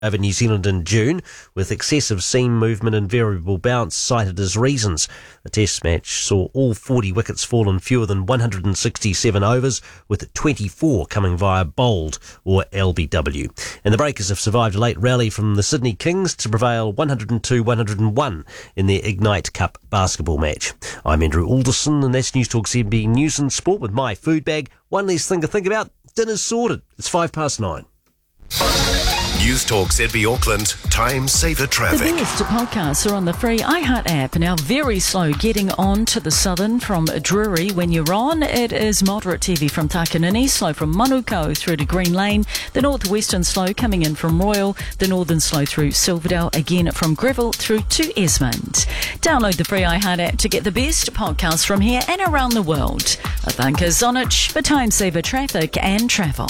over New Zealand in June, with excessive seam movement and variable bounce cited as reasons. The Test match saw all 40 wickets fall in fewer than 167 overs, with 24 coming via bowled or LBW. And the Breakers have survived a late rally from the Sydney Kings to prevail 102-101 in their Ignite Cup basketball match. I'm Andrew Alderson, and that's News Talk ZB News and Sport with my food bag. One less thing to think about. Dinner's sorted. It's 9:05. News Talk ZB Auckland, time saver traffic. The best podcasts are on the free iHeart app. Now, very slow getting on to the southern from Drury. When you're on, it is moderate TV from Takanini, slow from Manukau through to Green Lane. The northwestern slow coming in from Royal. The northern slow through Silverdale, again from Greville through to Esmond. Download the free iHeart app to get the best podcasts from here and around the world. Thank Zonich for time saver traffic and travel.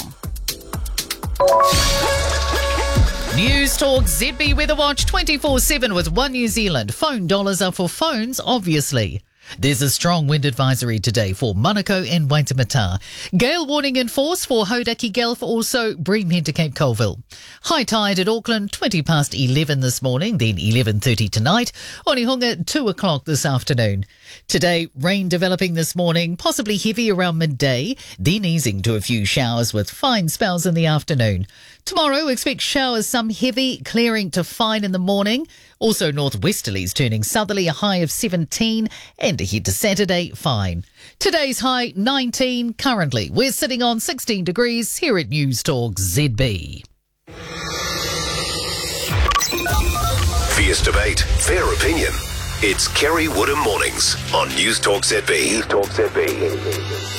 News Talk ZB Weather Watch 24/7 with One New Zealand. Phone dollars are for phones, obviously. There's a strong wind advisory today for Manukau and Waitemata. Gale warning in force for Hauraki Gulf, also Breamhead to Cape Colville. High tide at Auckland, 11:20 this morning, then 11:30 tonight. Onehunga, 2 o'clock this afternoon. Today, rain developing this morning, possibly heavy around midday, then easing to a few showers with fine spells in the afternoon. Tomorrow, expect showers, some heavy, clearing to fine in the morning. Also northwesterlies turning southerly, a high of 17, and ahead to Saturday, fine. Today's high, 19. Currently, we're sitting on 16 degrees here at News Talk ZB. Fierce debate, fair opinion. It's Kerry Woodham Mornings on News Talk ZB. News Talk ZB.